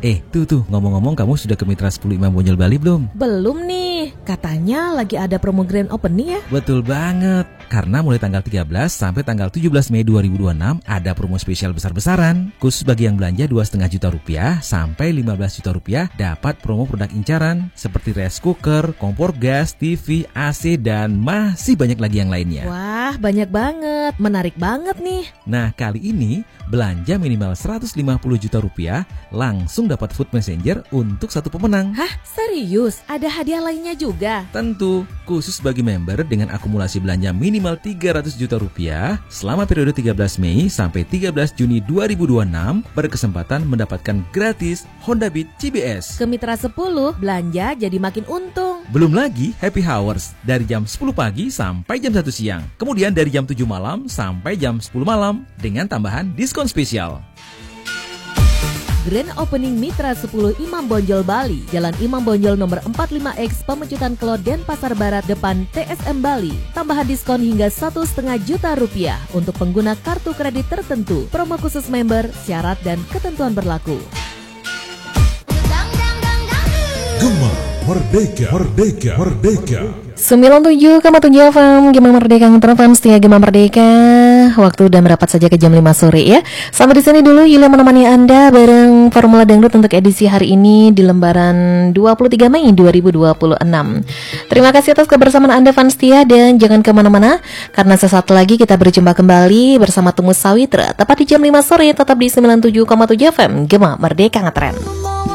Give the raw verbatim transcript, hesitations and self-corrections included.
Eh, tuh tuh, ngomong-ngomong kamu sudah ke Mitra sepuluh Imam Bonjol Bali belum? Belum nih, katanya lagi ada promo grand opening ya? Betul banget, karena mulai tanggal tiga belas sampai tanggal tujuh belas Mei dua ribu dua puluh enam ada promo spesial besar-besaran. Khusus bagi yang belanja dua koma lima juta rupiah sampai lima belas juta rupiah dapat promo produk incaran seperti rice cooker, kompor gas, T V, A C, dan masih banyak lagi yang lainnya. Wah, banyak banget, menarik banget nih. Nah, kali ini belanja minimal seratus lima puluh juta rupiah langsung dapat food messenger untuk satu pemenang. Hah, serius? Ada hadiah lainnya juga? Tentu, khusus bagi member dengan akumulasi belanja minimal tiga ratus juta rupiah selama periode tiga belas Mei sampai tiga belas Juni dua ribu dua puluh enam berkesempatan mendapatkan gratis Honda Beat C B S. Ke Mitra sepuluh, belanja jadi makin untung. Belum lagi happy hours dari jam sepuluh pagi sampai jam satu siang. Kemudian dari jam tujuh malam sampai jam sepuluh malam dengan tambahan diskon spesial. Grand Opening Mitra sepuluh Imam Bonjol Bali, Jalan Imam Bonjol nomor empat puluh lima X, Pemecutan Kelot, Denpasar Barat, depan T S M Bali. Tambahan diskon hingga satu koma lima juta rupiah untuk pengguna kartu kredit tertentu. Promo khusus member, syarat dan ketentuan berlaku. Gema Merdeka, Merdeka, Merdeka. sembilan puluh tujuh koma tujuh F M Gema Merdeka yang terfans setia Gema Merdeka. Waktu udah merapat saja ke jam lima sore ya. Sampai di sini dulu Yulia menemani Anda bareng Formula Dangdut untuk edisi hari ini di lembaran dua puluh tiga Mei dua ribu dua puluh enam. Terima kasih atas kebersamaan Anda fans setia dan jangan kemana-mana karena sesaat lagi kita berjumpa kembali bersama Tumus Sawitra tepat di jam lima sore tetap di sembilan puluh tujuh koma tujuh F M Gema Merdeka Ngetren.